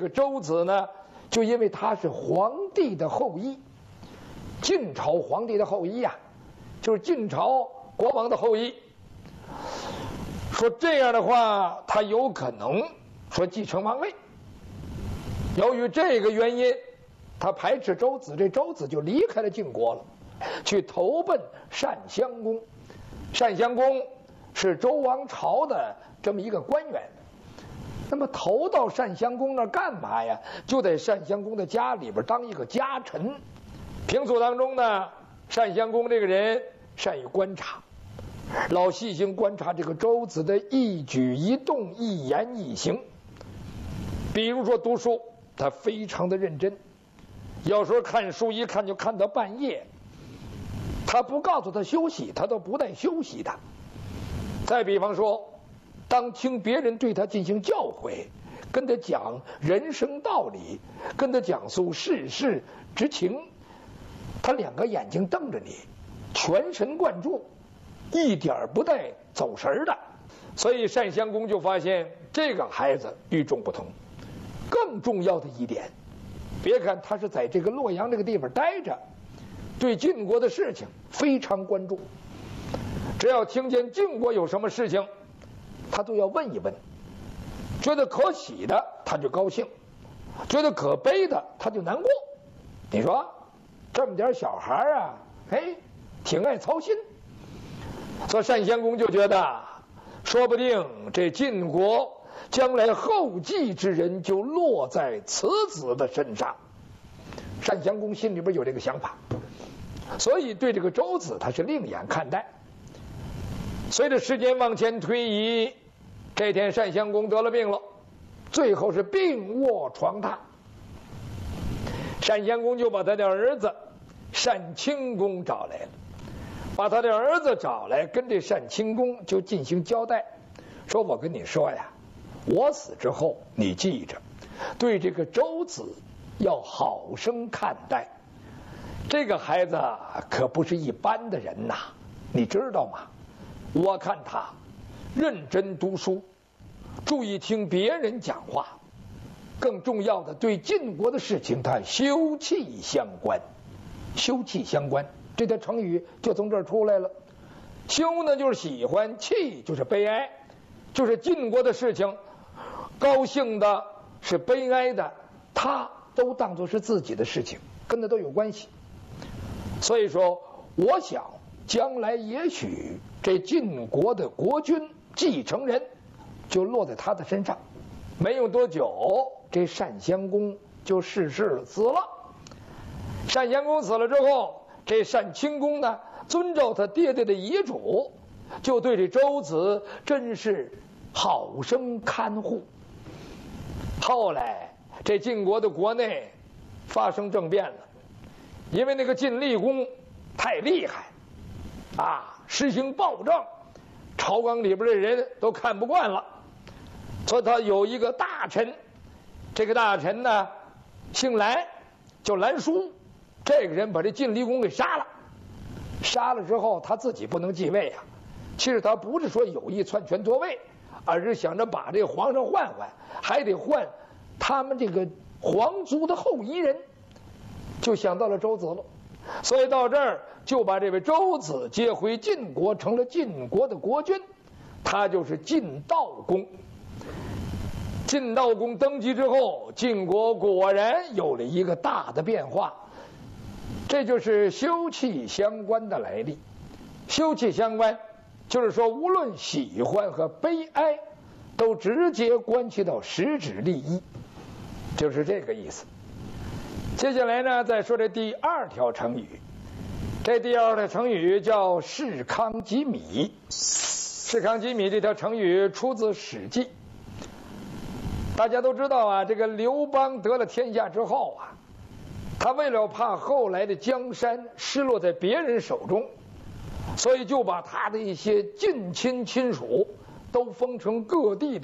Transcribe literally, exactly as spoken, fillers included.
个周子呢，就因为他是皇帝的后裔，晋朝皇帝的后裔呀、啊，就是晋朝国王的后裔。说这样的话，他有可能说继承王位。由于这个原因，他排斥周子，这周子就离开了晋国了，去投奔单襄公。单襄公是周王朝的这么一个官员。那么投到单襄公那儿干嘛呀？就在单襄公的家里边当一个家臣。平素当中呢，单襄公这个人善于观察，老细心观察这个周子的一举一动、一言一行。比如说读书，他非常的认真，有时候看书一看就看到半夜，他不告诉他休息，他都不带休息的。再比方说，当听别人对他进行教诲，跟他讲人生道理，跟他讲述世事之情，他两个眼睛瞪着你，全神贯注，一点不带走神的。所以单襄公就发现这个孩子与众不同。更重要的一点，别看他是在这个洛阳这个地方待着，对晋国的事情非常关注，只要听见晋国有什么事情，他都要问一问，觉得可喜的他就高兴，觉得可悲的他就难过。你说这么点小孩啊，哎，挺爱操心。所以单襄公就觉得，说不定这晋国将来后继之人就落在此子的身上。单襄公心里边有这个想法，所以对这个周子他是另眼看待。随着时间往前推移，这天单襄公得了病了，最后是病卧床榻。单襄公就把他的儿子单顷公找来了，把他的儿子找来，跟这单顷公就进行交代，说我跟你说呀，我死之后你记着，对这个周子要好生看待，这个孩子可不是一般的人呐，你知道吗？我看他认真读书，注意听别人讲话，更重要的对晋国的事情他休戚相关。休戚相关这条成语就从这儿出来了。休呢就是喜欢，戚就是悲哀，就是晋国的事情，高兴的是悲哀的，他都当作是自己的事情，跟他都有关系。所以说我想将来也许这晋国的国君继承人就落在他的身上。没有多久，这单襄公就逝世了，死了。单襄公死了之后，这单顷公呢遵照他爹爹的遗嘱，就对这周子真是好生看护。后来这晋国的国内发生政变了，因为那个晋厉公太厉害啊，实行暴政，朝纲里边的人都看不惯了，所以他有一个大臣，这个大臣呢姓蓝，叫蓝叔。这个人把这晋厉公给杀了，杀了之后他自己不能继位啊。其实他不是说有意篡权夺位，而是想着把这个皇上换换，还得换他们这个皇族的后裔人，就想到了周子了。所以到这儿就把这位周子接回晋国，成了晋国的国君，他就是晋悼公。晋悼公登基之后，晋国果然有了一个大的变化，这就是休戚相关的来历。休戚相关就是说，无论喜欢和悲哀都直接关系到实质利益，就是这个意思。接下来呢，再说这第二条成语。这第二条成语叫士康击米。士康击米这条成语出自《史记》。大家都知道啊，这个刘邦得了天下之后啊，他为了怕后来的江山失落在别人手中，所以就把他的一些近亲亲属都封成各地的